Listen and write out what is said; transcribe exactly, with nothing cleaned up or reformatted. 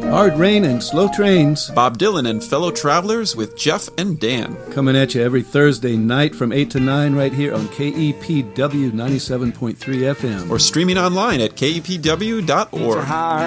Hard Rain and Slow Trains. Bob Dylan and Fellow Travelers with Jeff and Dan. Coming at you every Thursday night from eight to nine right here on K E P W ninety-seven point three F M. Or streaming online at K E P W dot org.